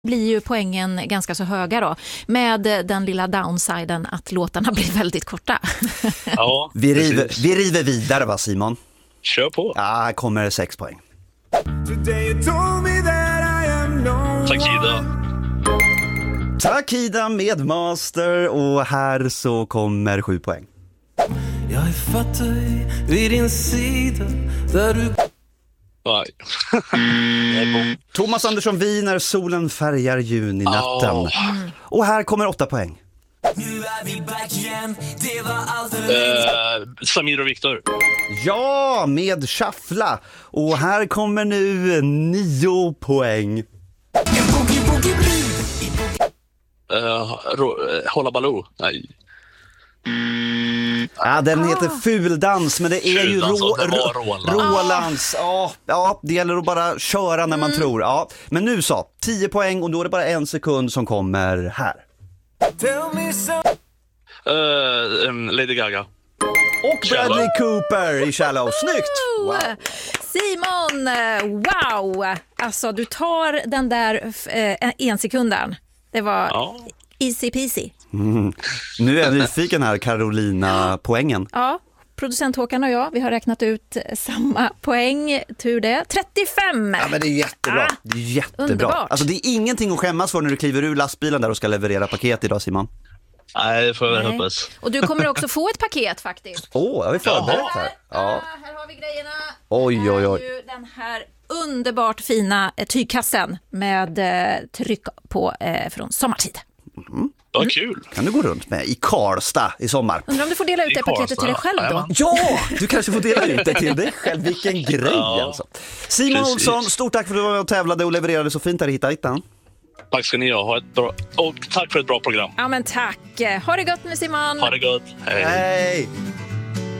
blir ju poängen ganska så höga då, med den lilla downsiden att låtarna blir väldigt korta. Ja, vi river vidare, va, Simon? Kör på. Ja, här kommer 6 poäng. Takida med Master, och här så kommer 7 poäng. Jag har fått dig vid din sida där du... Thomas Andersson Wiener, Solen färgar juninatten. Och här kommer 8 poäng. Samir och Viktor. Ja, med Shuffla. Och här kommer nu 9 poäng. Hålla Baloo. Nej. Ja, den heter Fuldans, men det är ju Rolands. Ja, det gäller att bara köra när man tror. Ja, men nu så, 10 poäng, och då är det bara 1 sekund som kommer här. Lady Gaga. Och Bradley Cooper i Shallow. Snyggt! Wow. Simon, wow! Alltså, du tar den där 1 sekunden. Det var easy peasy. Nu är jag nyfiken här, Carolina, poängen. Ja, producent Håkan och jag, vi har räknat ut samma poäng, tur det. 35! Ja, men det är jättebra. Det är jättebra. Underbart. Alltså, det är ingenting att skämmas för när du kliver ur lastbilen där och ska leverera paket idag, Simon. Nej, det får jag hoppas. Och du kommer också få ett paket faktiskt. Har vi förberett här? Ja. Här har vi grejerna. Oj. Här är ju den här underbart fina tygkassen med tryck på från sommartid. Vad kul. Kan du gå runt med i Karlstad i sommar? Undrar om du får dela ut det paketet till dig själv då? Ja, du kanske får dela ut det till dig själv. Vilken grej alltså. Simon Olsson, stort tack för att du var med och tävlade och levererade så fint här i Hitta. Tack ska ni ha. Och tack för ett bra program. Ja, men tack. Ha det gott nu, Simon. Ha det gott. Hej.